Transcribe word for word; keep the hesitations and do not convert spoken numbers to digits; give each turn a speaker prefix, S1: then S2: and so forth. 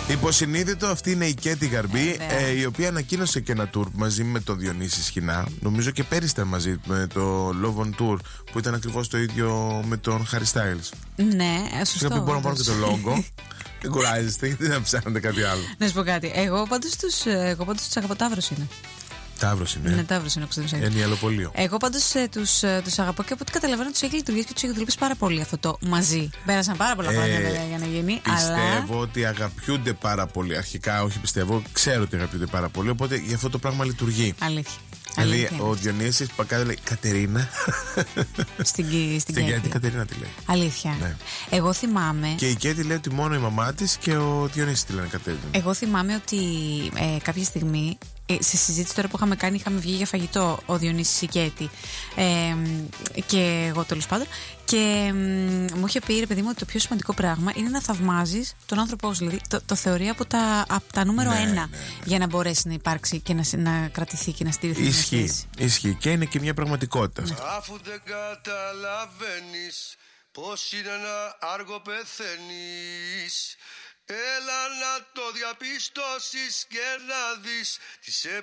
S1: Υποσυνείδητο, αυτή είναι η Κέτη Γαρμπή, ε, η οποία ανακοίνωσε και ένα tour μαζί με τον Διονύση Σχοινά. Νομίζω και πέρυσι ήταν μαζί με το Love on Tour, που ήταν ακριβώς το ίδιο με τον Harry Styles.
S2: Ναι, σωστό.
S1: Συγγνώμη, μπορώ να πάρω και το λόγο. Δεν κουράζεστε, γιατί δεν ψάχνετε κάτι άλλο.
S2: Να σου πω κάτι. Εγώ πάντως τους, εγώ πάντως τους αγαπώ. Ταύρος είναι.
S1: Ταύρος είναι.
S2: Είναι Ταύρος είναι, ξέρω.
S1: Είναι ιαλοπολείο.
S2: Εγώ πάντως ε, τους, ε, τους αγαπώ και από ό,τι καταλαβαίνω τους έχει λειτουργήσει και τους έχει δουλέψει πάρα πολύ αυτό το μαζί. Πέρασαν πάρα πολλά χρόνια ε, για να γίνει.
S1: Πιστεύω
S2: αλλά...
S1: ότι αγαπιούνται πάρα πολύ. Αρχικά, όχι πιστεύω, ξέρω ότι αγαπιούνται πάρα πολύ. Οπότε γι' αυτό το πράγμα λειτουργεί.
S2: Αλήθεια.
S1: Δηλαδή,
S2: Αλήθεια.
S1: ο Διονύσης Πακάδη λέει Κατερίνα.
S2: Στην, στην
S1: Κέτη.
S2: Κέτη.
S1: Κατερίνα τη λέει.
S2: Αλήθεια.
S1: Ναι.
S2: Εγώ θυμάμαι.
S1: Και η Κέτη λέει ότι μόνο η μαμά της και ο Διονύσης τη λένε Κατερίνα.
S2: Εγώ θυμάμαι ότι ε, κάποια στιγμή, ε, σε συζήτηση τώρα που είχαμε κάνει, είχαμε βγει για φαγητό ο Διονύσης η Κέτη ε, και εγώ τέλος πάντων. Και ε, μου είχε πει, ρε παιδί μου, ότι το πιο σημαντικό πράγμα είναι να θαυμάζεις τον άνθρωπό σου. Δηλαδή το, το θεωρεί από τα, από τα νούμερο
S1: ναι,
S2: ένα
S1: ναι, ναι.
S2: για να μπορέσει να υπάρξει και να, να κρατηθεί και να στηριχθεί.
S1: Ισχύει. Ισχύει. Και είναι και μια πραγματικότητα.
S2: Ναι.
S3: Αφού δεν καταλαβαίνεις πως είναι ένα άργο πεθαίνεις, έλα να το διαπιστώσεις και να δεις τις